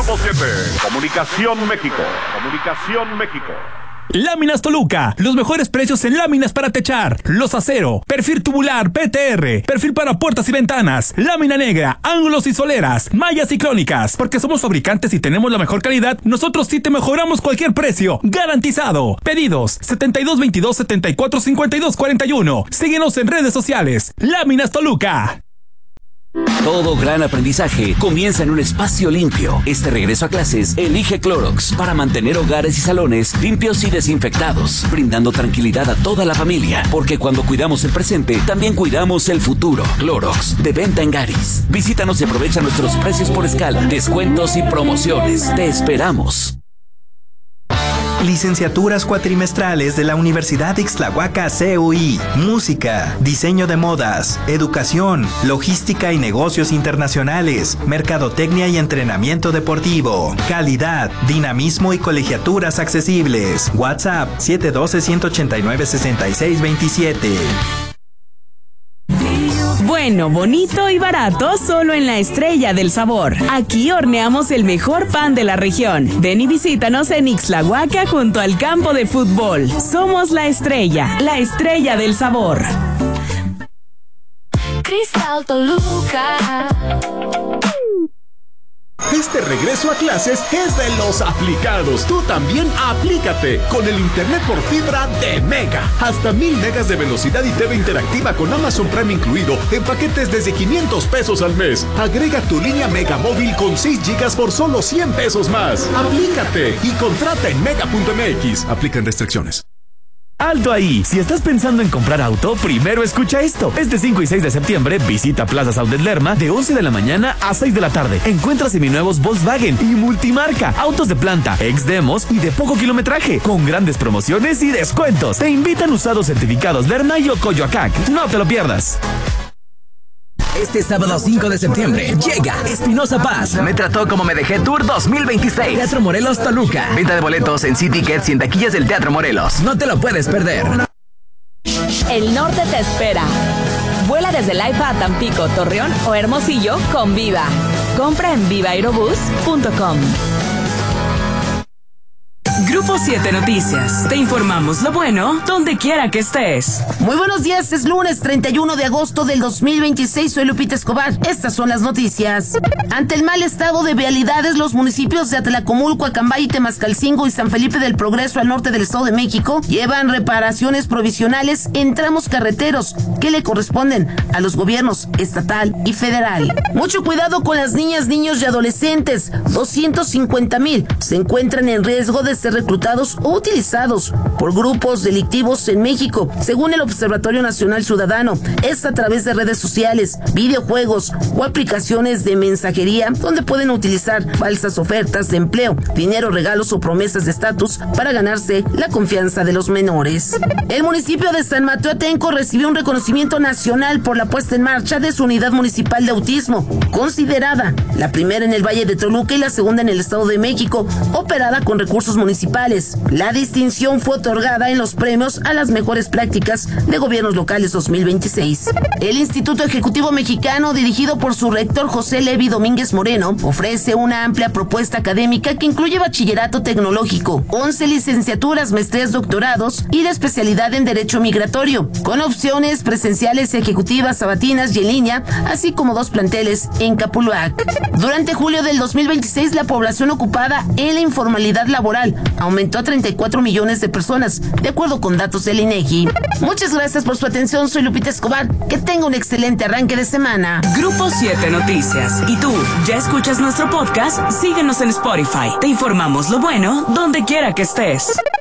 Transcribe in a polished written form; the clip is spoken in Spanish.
Grupo 7. Comunicación México. Comunicación México. Láminas Toluca, los mejores precios en láminas para techar, los acero, perfil tubular PTR, perfil para puertas y ventanas, lámina negra, ángulos y soleras, mallas y crónicas. Porque somos fabricantes y tenemos la mejor calidad, nosotros sí te mejoramos cualquier precio, garantizado. Pedidos 7222-745241. Síguenos en redes sociales. Láminas Toluca. Todo gran aprendizaje comienza en un espacio limpio. Este regreso a clases, elige Clorox para mantener hogares y salones limpios y desinfectados, brindando tranquilidad a toda la familia. Porque cuando cuidamos el presente, también cuidamos el futuro. Clorox, de venta en Garis. Visítanos y aprovecha nuestros precios por escala, descuentos y promociones. Te esperamos. Licenciaturas cuatrimestrales de la Universidad Ixtlahuaca CUI. Música, diseño de modas, educación, logística y negocios internacionales, mercadotecnia y entrenamiento deportivo. Calidad, dinamismo y colegiaturas accesibles. WhatsApp 712-189-6627. Bueno, bonito y barato solo en La Estrella del Sabor. Aquí horneamos el mejor pan de la región. Ven y visítanos en Ixtlahuaca junto al campo de fútbol. Somos La Estrella del Sabor. Cristal Toluca. Este regreso a clases es de los aplicados. Tú también aplícate con el internet por fibra de Mega. Hasta 1000 megas de velocidad y TV interactiva con Amazon Prime incluido en paquetes desde 500 pesos al mes. Agrega tu línea Mega móvil con 6 gigas por solo 100 pesos más. Aplícate y contrata en mega.mx. Aplican restricciones. ¡Alto ahí! Si estás pensando en comprar auto, primero escucha esto. Este 5 y 6 de septiembre, visita Plaza Saudet Lerma de 11 de la mañana a 6 de la tarde. Encuentra seminuevos Volkswagen y multimarca, autos de planta, ex-demos y de poco kilometraje, con grandes promociones y descuentos. Te invitan usados certificados Lerma y Ocoyoacac. No te lo pierdas. Este sábado 5 de septiembre llega Espinosa Paz. Me trató como me dejé Tour 2026. Teatro Morelos Toluca. Venta de boletos en C-Tickets y en taquillas del Teatro Morelos. No te lo puedes perder. El norte te espera. Vuela desde Laifa a Tampico, Torreón o Hermosillo con Viva. Compra en vivaaerobus.com. Grupo 7 Noticias. Te informamos lo bueno donde quiera que estés. Muy buenos días, es lunes 31 de agosto del 2026. Soy Lupita Escobar. Estas son las noticias. Ante el mal estado de vialidades, los municipios de Atlacomulco, Acambay, Temascalcingo y San Felipe del Progreso al norte del Estado de México llevan reparaciones provisionales en tramos carreteros que le corresponden a los gobiernos estatal y federal. Mucho cuidado con las niñas, niños y adolescentes. 250,000 se encuentran en riesgo de ser reclutados o utilizados por grupos delictivos en México, según el Observatorio Nacional Ciudadano. Es a través de redes sociales, videojuegos o aplicaciones de mensajería donde pueden utilizar falsas ofertas de empleo, dinero, regalos o promesas de estatus para ganarse la confianza de los menores. El municipio de San Mateo Atenco recibió un reconocimiento nacional por la puesta en marcha de su unidad municipal de autismo, considerada la primera en el Valle de Toluca y la segunda en el Estado de México, operada con recursos municipales. La distinción fue otorgada en los premios a las mejores prácticas de gobiernos locales 2026. El Instituto Ejecutivo Mexicano, dirigido por su rector José Levi Domínguez Moreno, ofrece una amplia propuesta académica que incluye bachillerato tecnológico, 11 licenciaturas, maestrías, doctorados y la especialidad en Derecho Migratorio, con opciones presenciales, ejecutivas, sabatinas y en línea, así como 2 planteles en Capuluac. Durante julio del 2026, la población ocupada en la informalidad laboral aumentó a 34 millones de personas, de acuerdo con datos del INEGI. Muchas gracias por su atención, soy Lupita Escobar. Que tenga un excelente arranque de semana. Grupo 7 Noticias. ¿Y tú, ya escuchas nuestro podcast? Síguenos en Spotify. Te informamos lo bueno donde quiera que estés.